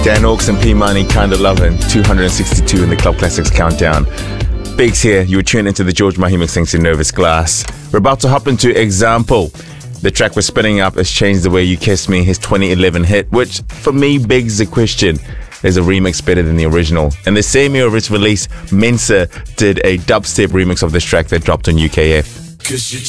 Dan Orks and P Money, Kinda Lovin', 262 in the Club Classics countdown. Biggs here, you were tuned into the George Mahi mixing to Nervous Glass. We're about to hop into Example. The track we're spinning up has Changed the Way You Kiss Me, his 2011 hit, which for me begs the question, is a remix better than the original? And the same year of its release, Mensa did a dubstep remix of this track that dropped on UKF.